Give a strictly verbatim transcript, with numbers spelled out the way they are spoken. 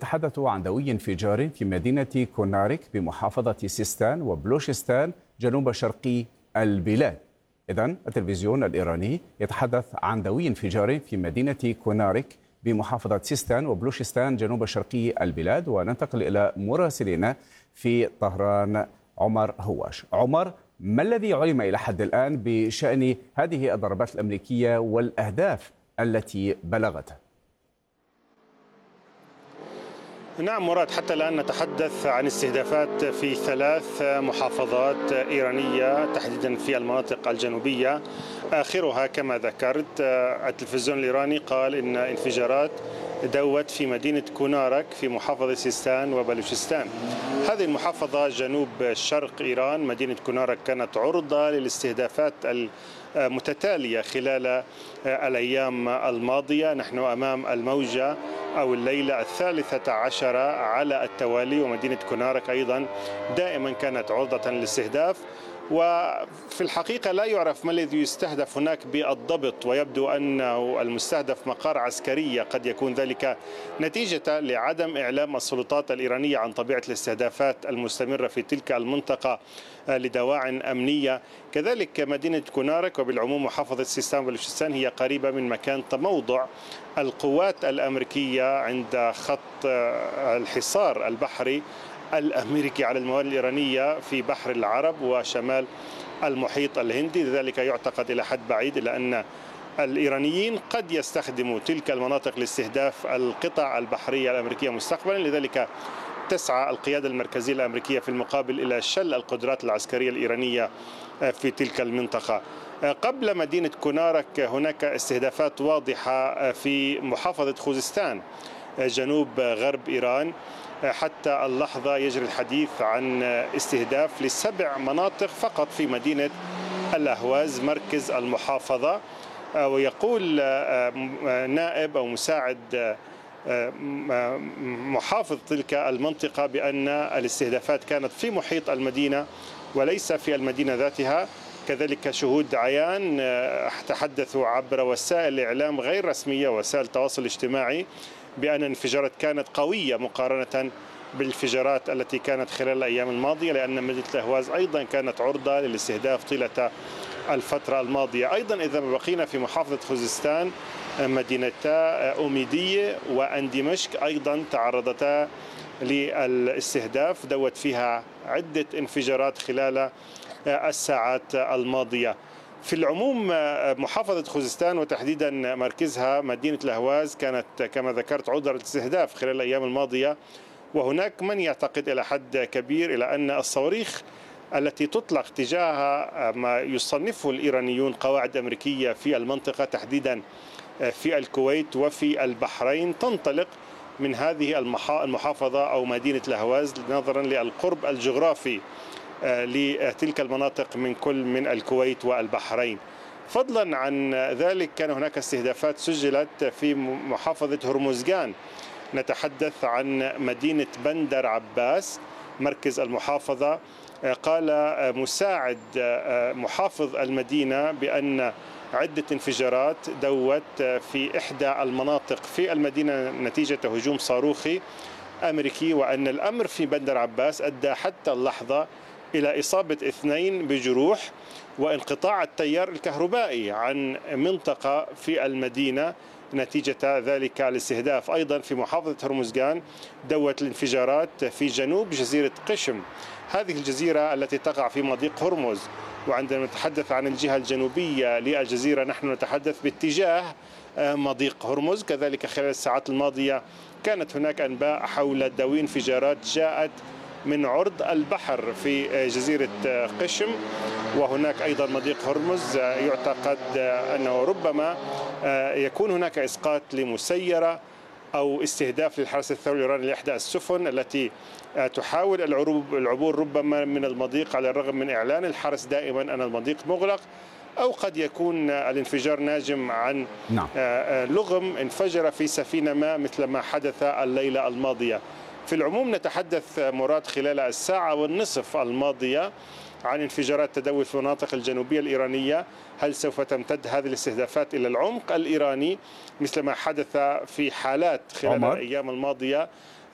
نتحدث عن دوي انفجار في مدينة كونارك بمحافظة سيستان وبلوشستان جنوب شرقي البلاد. إذن التلفزيون الإيراني يتحدث عن دوي انفجار في مدينة كونارك بمحافظة سيستان وبلوشستان جنوب شرقي البلاد، وننتقل إلى مراسلنا في طهران عمر هواش. عمر، ما الذي علم إلى حد الآن بشأن هذه الضربات الأمريكية والأهداف التي بلغتها؟ نعم مراد، حتى الآن نتحدث عن استهدافات في ثلاث محافظات إيرانية تحديدا في المناطق الجنوبية، آخرها كما ذكرت التلفزيون الإيراني قال إن انفجارات دوت في مدينة كونارك في محافظة سيستان وبلوشستان. هذه المحافظة جنوب شرق إيران. مدينة كونارك كانت عرضة للاستهدافات المتتالية خلال الأيام الماضية. نحن أمام الموجة أو الليلة الثالثة عشرة على التوالي، ومدينة كونارك أيضا دائما كانت عرضة للاستهداف، وفي الحقيقة لا يعرف ما الذي يستهدف هناك بالضبط، ويبدو أنه المستهدف مقر عسكرية. قد يكون ذلك نتيجة لعدم إعلام السلطات الإيرانية عن طبيعة الاستهدافات المستمرة في تلك المنطقة لدواعٍ أمنية. كذلك مدينة كونارك وبالعموم محافظة سيستان وبلوشستان هي قريبة من مكان تموضع القوات الأمريكية عند خط الحصار البحري الأمريكي على الموانئ الإيرانية في بحر العرب وشمال المحيط الهندي. لذلك يعتقد إلى حد بعيد إلى أن الإيرانيين قد يستخدموا تلك المناطق لاستهداف القطع البحرية الأمريكية مستقبلا. لذلك تسعى القيادة المركزية الأمريكية في المقابل إلى شل القدرات العسكرية الإيرانية في تلك المنطقة. قبل مدينة كونارك هناك استهدافات واضحة في محافظة خوزستان جنوب غرب إيران. حتى اللحظة يجري الحديث عن استهداف لسبع مناطق فقط في مدينة الأهواز مركز المحافظة. ويقول نائب أو مساعد محافظ تلك المنطقة بأن الاستهدافات كانت في محيط المدينة وليس في المدينة ذاتها. كذلك شهود عيان تحدثوا عبر وسائل إعلام غير رسمية وسائل التواصل الاجتماعي بأن الانفجارات كانت قوية مقارنة بالانفجارات التي كانت خلال الأيام الماضية، لأن مدينة الأهواز أيضا كانت عرضة للاستهداف طيلة الفترة الماضية. أيضا إذا بقينا في محافظة خوزستان مدينتا أوميدية وأندمشق أيضا تعرضتا للاستهداف، دوت فيها عدة انفجارات خلال الساعات الماضية. في العموم محافظة خوزستان وتحديدا مركزها مدينة الأهواز كانت كما ذكرت عرضة للاستهداف خلال الأيام الماضية، وهناك من يعتقد إلى حد كبير إلى أن الصواريخ التي تطلق تجاه ما يصنفه الإيرانيون قواعد أمريكية في المنطقة تحديدا في الكويت وفي البحرين تنطلق من هذه المحافظة أو مدينة الأهواز نظرا للقرب الجغرافي لتلك المناطق من كل من الكويت والبحرين. فضلا عن ذلك كان هناك استهدافات سجلت في محافظة هرمزغان. نتحدث عن مدينة بندر عباس مركز المحافظة. قال مساعد محافظ المدينة بأن عدة انفجارات دوت في إحدى المناطق في المدينة نتيجة هجوم صاروخي أمريكي، وأن الأمر في بندر عباس أدى حتى اللحظة إلى إصابة اثنين بجروح وانقطاع التيار الكهربائي عن منطقة في المدينة نتيجة ذلك الاستهداف. أيضا في محافظة هرمزغان دوت الانفجارات في جنوب جزيرة قشم، هذه الجزيرة التي تقع في مضيق هرمز. وعندما نتحدث عن الجهة الجنوبية للجزيرة نحن نتحدث باتجاه مضيق هرمز. كذلك خلال الساعات الماضية كانت هناك أنباء حول دوي انفجارات جاءت من عرض البحر في جزيرة قشم، وهناك أيضا مضيق هرمز. يعتقد أنه ربما يكون هناك إسقاط لمسيرة أو استهداف للحرس الثوري الإيراني لإحدى السفن التي تحاول العبور ربما من المضيق على الرغم من إعلان الحرس دائما أن المضيق مغلق، أو قد يكون الانفجار ناجم عن نعم. لغم انفجر في سفينة ما مثل ما حدث الليلة الماضية. في العموم نتحدث مراد خلال الساعة والنصف الماضية عن انفجارات تدوي في المناطق الجنوبية الإيرانية. هل سوف تمتد هذه الاستهدافات إلى العمق الإيراني مثل ما حدث في حالات خلال الأيام الماضية